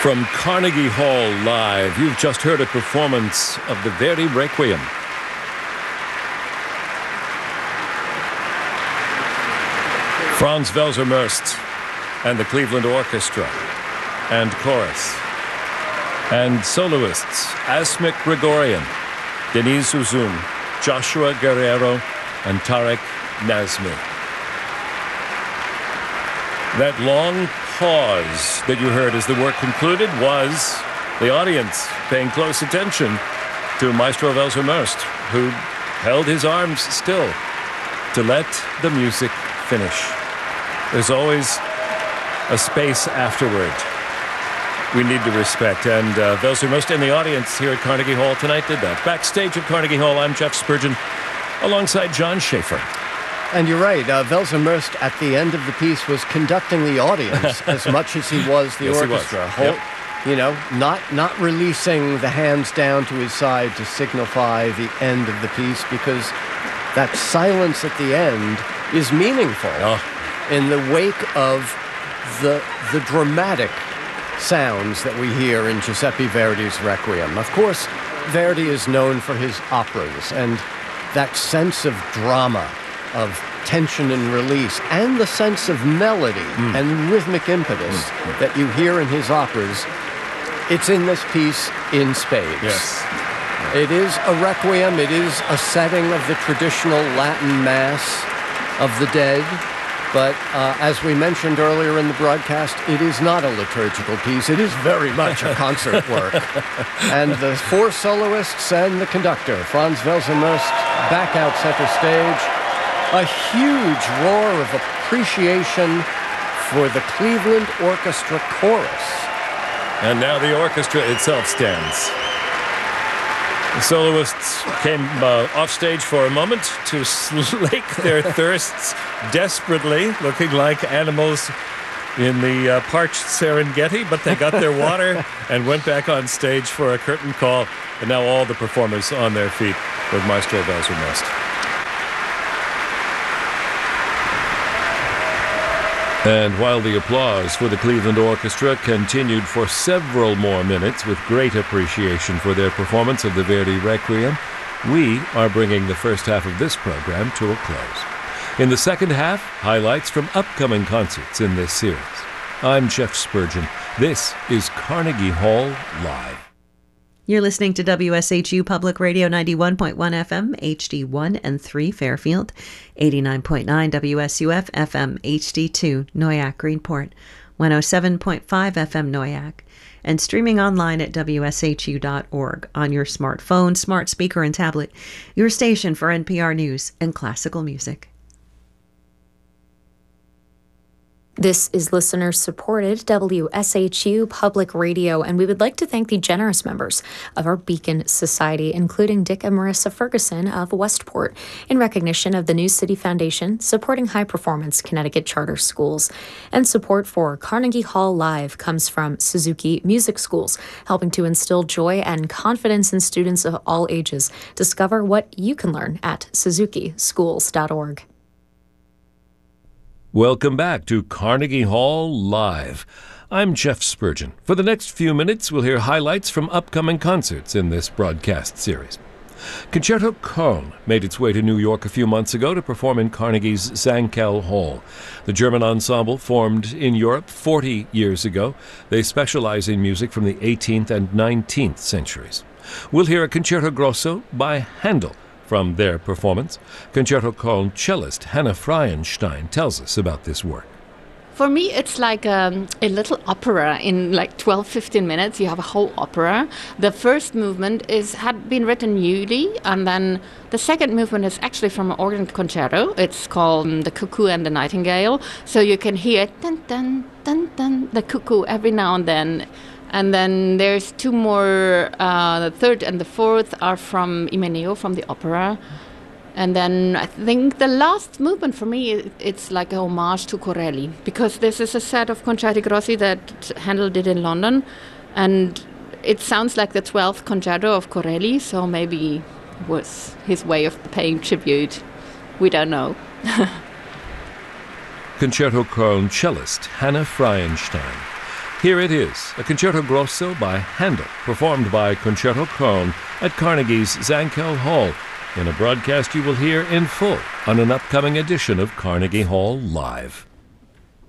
From Carnegie Hall Live, you've just heard a performance of the Verdi Requiem. Franz Welser-Möst and the Cleveland Orchestra and chorus and soloists Asmik Grigorian, Denise Uzun, Joshua Guerrero and Tarek Nazmi. That long pause that you heard as the work concluded was the audience paying close attention to Maestro Welser-Möst, who held his arms still to let the music finish. There's always a space afterward we need to respect, and Welser-Möst in the audience here at Carnegie Hall tonight did that. Backstage at Carnegie Hall, I'm Jeff Spurgeon, alongside John Schaefer. And you're right, Welser-Möst at the end of the piece was conducting the audience as much as he was the orchestra. He was. Yep. You know, not releasing the hands down to his side to signify the end of the piece, because that silence at the end is meaningful in the wake of the dramatic sounds that we hear in Giuseppe Verdi's Requiem. Of course, Verdi is known for his operas and that sense of drama, of tension and release, and the sense of melody and rhythmic impetus that you hear in his operas. It's in this piece in spades. Yes. It is a requiem. It is a setting of the traditional Latin Mass of the dead. But as we mentioned earlier in the broadcast, it is not a liturgical piece. It is very much a concert work. And the four soloists and the conductor, Franz Welser-Möst, back out center stage. A huge roar of appreciation for the Cleveland Orchestra chorus. And now the orchestra itself stands. The soloists came off stage for a moment to slake their thirsts desperately, looking like animals in the parched Serengeti, but they got their water and went back on stage for a curtain call. And now all the performers on their feet with Maestro Welser-Möst. And while the applause for the Cleveland Orchestra continued for several more minutes with great appreciation for their performance of the Verdi Requiem, we are bringing the first half of this program to a close. In the second half, highlights from upcoming concerts in this series. I'm Jeff Spurgeon. This is Carnegie Hall Live. You're listening to WSHU Public Radio 91.1 FM, HD1 and 3 Fairfield, 89.9 WSUF FM, HD2 Noyak Greenport, 107.5 FM Noyak, and streaming online at WSHU.org on your smartphone, smart speaker, and tablet, your station for NPR News and classical music. This is listener-supported WSHU Public Radio, and we would like to thank the generous members of our Beacon Society, including Dick and Marissa Ferguson of Westport, in recognition of the New City Foundation supporting high-performance Connecticut charter schools. And support for Carnegie Hall Live comes from Suzuki Music Schools, helping to instill joy and confidence in students of all ages. Discover what you can learn at suzukischools.org. Welcome back to Carnegie Hall Live. I'm Jeff Spurgeon. For the next few minutes, we'll hear highlights from upcoming concerts in this broadcast series. Concerto Köln made its way to New York a few months ago to perform in Carnegie's Zankel Hall. The German ensemble formed in Europe 40 years ago. They specialize in music from the 18th and 19th centuries. We'll hear a Concerto Grosso by Handel from their performance. Concerto Köln cellist Hannah Freienstein tells us about this work. For me, it's like a little opera in like 12-15 minutes. You have a whole opera. The first movement had been written newly, and then the second movement is actually from an organ concerto. It's called The Cuckoo and the Nightingale. So you can hear dun, dun, dun, dun, the cuckoo every now and then. And then there's two more, the third and the fourth are from Imeneo, from the opera. And then I think the last movement for me, it's like a homage to Corelli, because this is a set of concerti grossi that Handel did in London. And it sounds like the 12th concerto of Corelli, so maybe it was his way of paying tribute. We don't know. Concerto Köln cellist Hannah Freienstein. Here it is, a Concerto Grosso by Handel, performed by Concerto Köln at Carnegie's Zankel Hall, in a broadcast you will hear in full on an upcoming edition of Carnegie Hall Live.